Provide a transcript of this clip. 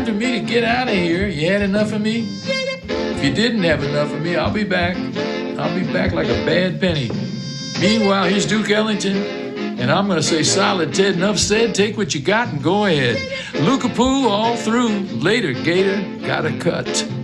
For me to get out of here. You had enough of me? If you didn't have enough of me, I'll be back. I'll be back like a bad penny. Meanwhile, here's Duke Ellington, and I'm going to say solid, Ted. Enough said. Take what you got and go ahead. Luka Poo all through. Later, Gator. Got a cut.